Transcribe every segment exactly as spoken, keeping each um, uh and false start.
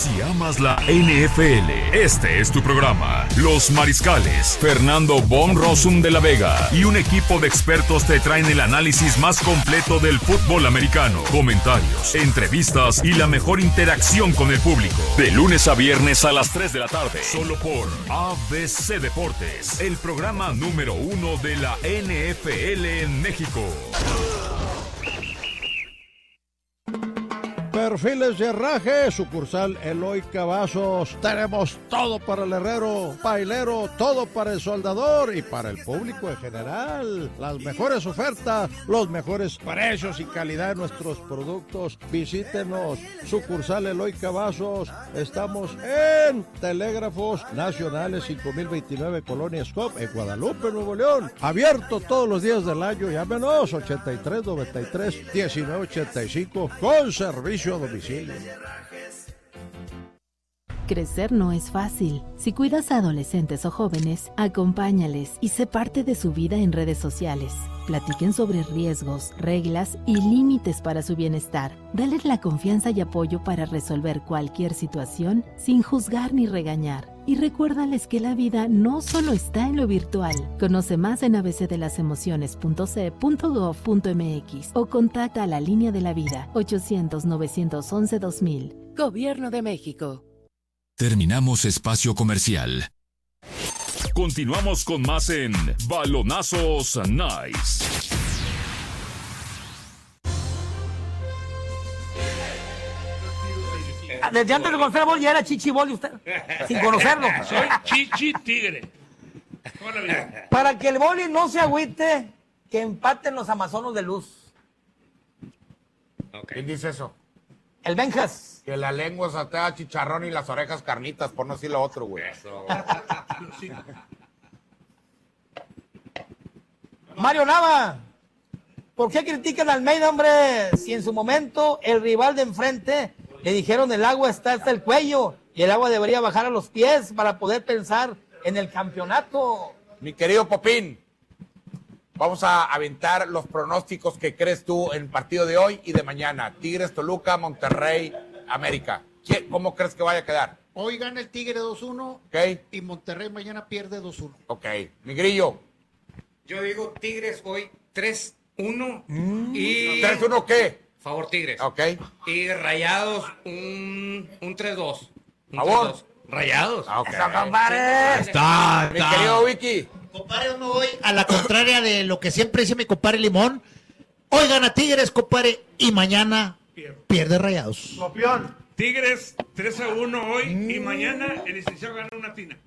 Si amas la N F L, este es tu programa. Los Mariscales, Fernando Von Rossum de la Vega y un equipo de expertos te traen el análisis más completo del fútbol americano. Comentarios, entrevistas y la mejor interacción con el público. De lunes a viernes a las tres de la tarde. Solo por A B C Deportes, el programa número uno de la N F L en México. Perfiles de Herraje, sucursal Eloy Cavazos. Tenemos todo para el herrero, pailero, todo para el soldador y para el público en general. Las mejores ofertas, los mejores precios y calidad de nuestros productos. Visítenos, sucursal Eloy Cavazos. Estamos en Telégrafos Nacionales cinco mil veintinueve, Colonia Scop, en Guadalupe, Nuevo León. Abierto todos los días del año. Llámenos ochenta y tres noventa y tres diecinueve ochenta y cinco con servicio a domicilio. Crecer no es fácil. Si cuidas a adolescentes o jóvenes, acompáñales y sé parte de su vida en redes sociales. Platiquen sobre riesgos, reglas y límites para su bienestar. Dale la confianza y apoyo para resolver cualquier situación sin juzgar ni regañar. Y recuérdales que la vida no solo está en lo virtual. Conoce más en a b c de las emociones punto c e punto gov punto m x o contacta a la Línea de la Vida ochocientos novecientos once dos mil. Gobierno de México. Terminamos espacio comercial. Continuamos con más en Balonazos Nice. Desde antes de conocer a Bol ya era Chichi Bol y usted, sin conocerlo. Soy Chichi Tigre. Para que el Boli no se agüite, que empaten los amazonos de luz. Okay. ¿Quién dice eso? El Benjas. Que la lengua satea chicharrón y las orejas carnitas, por no decir lo otro, güey. Eso. Mario Nava, ¿por qué critican a Almeida, hombre? Si en su momento el rival de enfrente le dijeron el agua está hasta el cuello y el agua debería bajar a los pies para poder pensar en el campeonato. Mi querido Popín, vamos a aventar los pronósticos que crees tú en el partido de hoy y de mañana. Tigres, Toluca, Monterrey, América. ¿Cómo crees que vaya a quedar? Hoy gana el Tigre dos uno, okay, y Monterrey mañana pierde dos uno. Ok. Mi Grillo. Yo digo Tigres hoy tres uno mm. y... ¿tres uno qué? Favor Tigres. Ok. Y Rayados un, un tres dos. ¿Favor? Rayados. Ah, ok. Está, compadre. Está, Mi está. querido Vicky. Compadre, yo me voy a la contraria de lo que siempre dice mi compadre Limón. Hoy gana Tigres, compadre, y mañana pierde, pierde Rayados. Copión. Tigres tres a uno hoy mm. y mañana el licenciado gana una tina.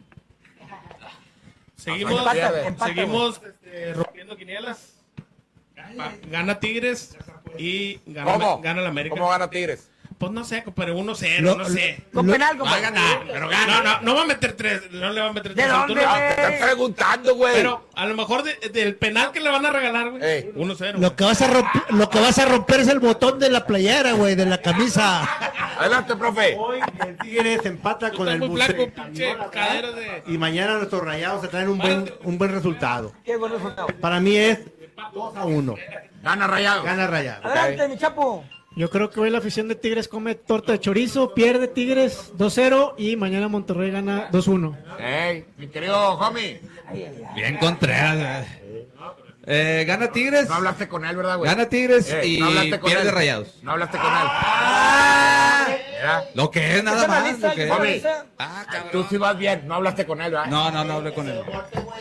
Seguimos, empata, empata, seguimos este, rompiendo quinielas. Va, gana Tigres y gana, ¿Cómo? gana la América. ¿Cómo gana Tigres? Pues no sé, compadre, uno cero, no sé. Con penal, Va a ganar, pero gana. No, no, no va a meter tres, no le va a meter tres. ¿De dónde? No, te están preguntando, güey. Pero a lo mejor de, del penal que le van a regalar, güey. uno cero. Lo que vas a romper, lo que vas a romper es el botón de la playera, güey, de la camisa. Adelante, profe. Hoy el Tigres empata con el Buce. De... Y mañana nuestros Rayados se traen un buen, un buen resultado. Qué buen resultado. Para mí es dos a uno. Gana Rayados. Gana Rayados. Adelante, Okay. mi Chapo. Yo creo que hoy la afición de Tigres come torta de chorizo, pierde Tigres dos cero y mañana Monterrey gana dos uno. Hey, mi querido homie. Bien Contreras. Eh, gana Tigres. No hablaste con él, ¿verdad, güey? Gana Tigres eh, y no pierde él. Rayados. No hablaste con él. Ah, lo que es nada más. Lo que homie, ah, tú sí vas bien. No hablaste con él, ¿verdad? No, no, no hablé con él.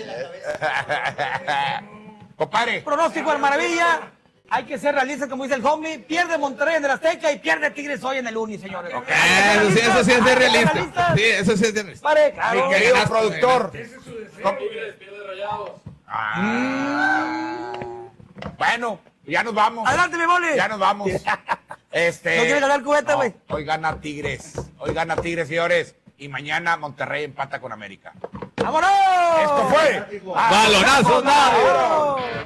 Compadre. Pronóstico al maravilla. Hay que ser realistas, como dice el homie. Pierde Monterrey en el Azteca y pierde Tigres hoy en el Uni, señores. Okay. Eso, sí, eso sí es ser realista. Sí, eso sí es realista. Pare, claro. Mi querido ganaste, productor. Tigres pierde Rayados. Ah. Bueno, ya nos vamos. Adelante, mi Boli. Ya nos vamos. Este, ¿No quiere ganar cubeta, güey? No, hoy gana Tigres. Hoy gana Tigres, señores. Y mañana Monterrey empata con América. ¡Vámonos! Esto fue Balonazo.